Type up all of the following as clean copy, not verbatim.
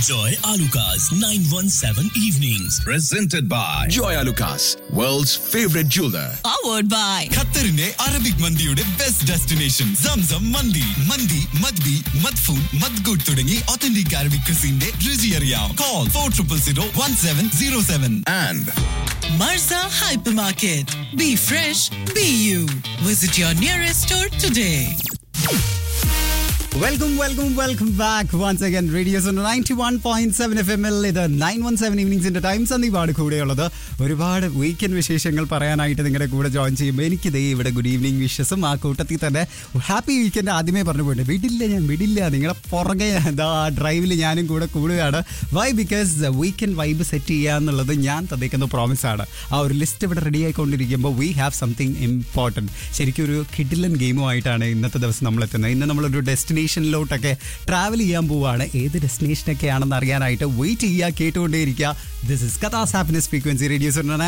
Enjoy Alucard's 917 evenings. Presented by Joy Alucard, world's favorite jeweler. Powered by ഖത്തറിന്റെ Arabic മന്തിയുടെ best destination Zamzam മന്തി. മന്തി മദ്ബി മദ്ഫൂൻ മദ്ഗുഡ് തുടങ്ങി authentic Arabic ക്രിസിന്റെ രുചി അറിയാം. Call 40001707. And Marza Hypermarket. Be fresh, be you. Visit your nearest store today. Welcome back once again. Radio Zone 91.7 FM ൽ ഇത് 917 ഈവനിങ്സിന്റെ time സന്ദീപാണ് കൂടെയുള്ളത്. ഒരുപാട് weekend വിശേഷങ്ങൾ പറയാനായിട്ട് നിങ്ങളുടെ കൂടെ ജോയിൻ ചെയ്യുമ്പോൾ എനിക്കിതേ ഇവിടെ ഗുഡ് ഈവനിങ് വിഷസും ആ കൂട്ടത്തിൽ തന്നെ ഹാപ്പി വീക്കെൻഡ് ആദ്യമേ പറഞ്ഞു പോയിട്ട് വിടില്ല നിങ്ങളുടെ പുറകെ എന്താ ഡ്രൈവിൽ ഞാനും കൂടെ കൂടുകയാണ്. Y? Because weekend vibe set ചെയ്യുക എന്നുള്ളത് ഞാൻ തന്നേക്കുന്ന പ്രോമിസാണ്. ആ ഒരു ലിസ്റ്റ് ഇവിടെ ready ആയിക്കൊണ്ടിരിക്കുമ്പോൾ we have something important. ശരിക്കും ഒരു കിഡിലൻ ഗെയിമുമായിട്ടാണ് ഇന്നത്തെ ദിവസം നമ്മൾ എത്തുന്നത്. ഇന്ന് നമ്മളൊരു ഡെസ്റ്റിനേഷനിലോട്ടൊക്കെ ട്രാവൽ ചെയ്യാൻ പോവുകയാണ്. ഏത് ഡെസ്റ്റിനേഷനൊക്കെ ആണെന്ന് അറിയാനായിട്ട് വെയിറ്റ് ചെയ്യുക, കേട്ടുകൊണ്ടേയിരിക്കുക. This is കഥാസ് happiness frequency radio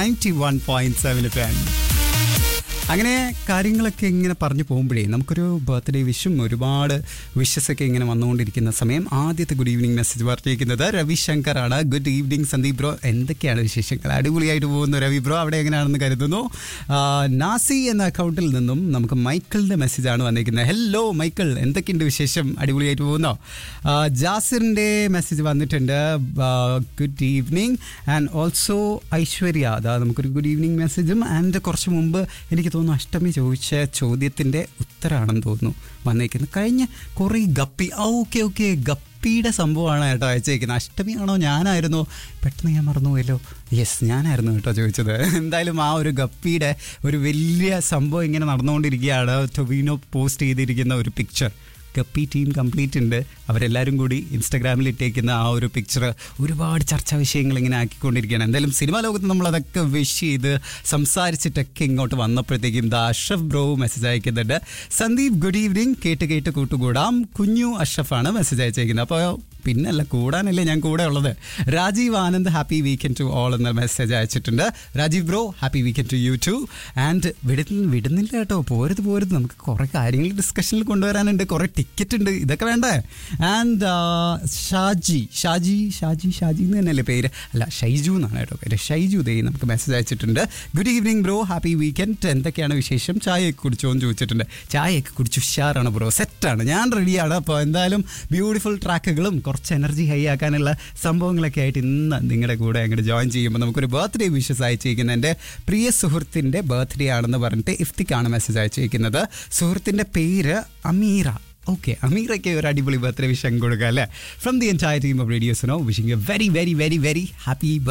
91.7 FM. അങ്ങനെ കാര്യങ്ങളൊക്കെ ഇങ്ങനെ പറഞ്ഞു പോകുമ്പോഴേ നമുക്കൊരു ബർത്ത്ഡേ വിഷും ഒരുപാട് വിഷസൊക്കെ ഇങ്ങനെ വന്നുകൊണ്ടിരിക്കുന്ന സമയം ആദ്യത്തെ ഗുഡ് ഈവനിങ് മെസ്സേജ് പറഞ്ഞിരിക്കുന്നത് രവിശങ്കറാണ്. ഗുഡ് ഈവനിങ് സന്ദീപ് ബ്രോ, എന്തൊക്കെയാണ് വിശേഷങ്ങൾ? അടിപൊളിയായിട്ട് പോകുന്നു രവി ബ്രോ, അവിടെ എങ്ങനെയാണെന്ന് കരുതുന്നു. നാസി എന്ന അക്കൗണ്ടിൽ നിന്നും നമുക്ക് മൈക്കിളിൻ്റെ മെസ്സേജാണ് വന്നിരിക്കുന്നത്. ഹലോ മൈക്കിൾ, എന്തൊക്കെയുണ്ട് വിശേഷം? അടിപൊളിയായിട്ട് പോകുന്നോ? ജാസിറിൻ്റെ മെസ്സേജ് വന്നിട്ടുണ്ട്. Good evening. And also Aishwarya, അതാ നമുക്കൊരു ഗുഡ് ഈവനിങ് മെസ്സേജും. ആൻഡ് കുറച്ച് മുമ്പ് എനിക്ക് തോന്നുന്നു അഷ്ടമി ചോദിച്ച ചോദ്യത്തിൻ്റെ ഉത്തരമാണെന്ന് തോന്നുന്നു വന്നേക്കുന്നത്. കഴിഞ്ഞ കുറേ ഗപ്പി, ഓക്കെ ഗപ്പിയുടെ സംഭവമാണ് കേട്ടോ അയച്ചേക്കുന്നത്. അഷ്ടമിയാണോ ഞാനായിരുന്നോ? പെട്ടെന്ന് ഞാൻ മറന്നുപോയല്ലോ. യെസ്, ഞാനായിരുന്നു കേട്ടോ ചോദിച്ചത്. എന്തായാലും ആ ഒരു ഗപ്പിയുടെ ഒരു വലിയ സംഭവം ഇങ്ങനെ നടന്നുകൊണ്ടിരിക്കുകയാണ്. ടൊവിനോ പോസ്റ്റ് ചെയ്തിരിക്കുന്ന ഒരു പിക്ചർ. ഗപ്പി ടീം കംപ്ലീറ്റ് ഉണ്ട്. അവരെല്ലാവരും കൂടി ഇൻസ്റ്റാഗ്രാമിൽ ഇട്ടേക്കുന്ന ആ ഒരു പിക്ചർ ഒരുപാട് ചർച്ചാ വിഷയങ്ങൾ ഇങ്ങനെ ആക്കിക്കൊണ്ടിരിക്കുകയാണ്. എന്തായാലും സിനിമാ ലോകത്ത് നമ്മളതൊക്കെ വിഷ് ചെയ്ത് സംസാരിച്ചിട്ടൊക്കെ ഇങ്ങോട്ട് വന്നപ്പോഴത്തേക്കും അഷ്റഫ് ബ്രോ മെസ്സേജ് അയക്കുന്നുണ്ട്. സന്ദീപ് ഗുഡ് ഈവനിങ്, കേട്ട് കൂട്ടുകൂടാം. കുഞ്ഞു അഷ്റഫാണ് മെസ്സേജ് അയച്ചേക്കുന്നത്. അപ്പോൾ പിന്നല്ല, കൂടാനല്ലേ ഞാൻ കൂടെ ഉള്ളത്. Rajeev Anand happy weekend to all എന്ന മെസ്സേജ് അയച്ചിട്ടുണ്ട്. Rajeev bro happy weekend to you to. And വിടുന്നില്ല കേട്ടോ, പോരുത് നമുക്ക് കുറേ കാര്യങ്ങൾ ഡിസ്കഷനിൽ കൊണ്ടുവരാനുണ്ട്, കുറേ ടിക്കറ്റ് ഉണ്ട്, ഇതൊക്കെ വേണ്ടേ. ആൻഡ് ഷാജി എന്ന് തന്നെയല്ലേ പേര്? അല്ല, ഷൈജു എന്നാണ് കേട്ടോ പേര്. ഷൈജു ദേ നമുക്ക് മെസ്സേജ് അയച്ചിട്ടുണ്ട്. Good evening bro, happy weekend, എന്തൊക്കെയാണ് വിശേഷം? ചായയൊക്കെ കുടിച്ചോ എന്ന് ചോദിച്ചിട്ടുണ്ട്. ചായയൊക്കെ കുടിച്ചു, ഉഷാറാണ് ബ്രോ, സെറ്റാണ്, ഞാൻ റെഡിയാണ്. അപ്പോൾ എന്തായാലും ബ്യൂട്ടിഫുൾ ട്രാക്കുകളും കുറച്ച് എനർജി ഹൈ ആക്കാനുള്ള സംഭവങ്ങളൊക്കെ ആയിട്ട് ഇന്ന് നിങ്ങളുടെ കൂടെ അങ്ങോട്ട് ജോയിൻ ചെയ്യുമ്പോൾ നമുക്കൊരു ബർത്ത്ഡേ വിഷസ് അയച്ചിരിക്കുന്നത് എൻ്റെ പ്രിയ സുഹൃത്തിൻ്റെ ബർത്ത്ഡേ ആണെന്ന് പറഞ്ഞിട്ട് ഇഫ്തിക്കാണ് മെസ്സേജ് അയച്ചിരിക്കുന്നത്. സുഹൃത്തിൻ്റെ പേര് അമീറ. ഓക്കെ, അമീറയ്ക്ക് ഒരു അടിപൊളി ബർത്ത്ഡേ വിഷ് കൊടുക്കുക അല്ലേ. From the entire team of radio Suno, wishing you very very very very happy